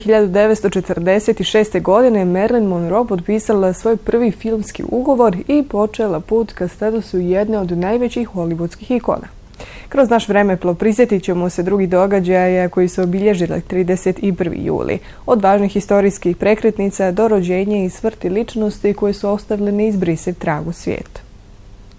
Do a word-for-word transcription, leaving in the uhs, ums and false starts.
hiljadu devetsto četrdeset šeste. godine Marilyn Monroe potpisala svoj prvi filmski ugovor i počela put ka statusu jedne od najvećih hollywoodskih ikona. Kroz naš vremeplov prisjetit ćemo se drugih događaja koji su obilježili trideset prvi juli. Od važnih historijskih prekretnica do rođenja i smrti ličnosti koje su ostavljene izbrisiv trag u svijetu.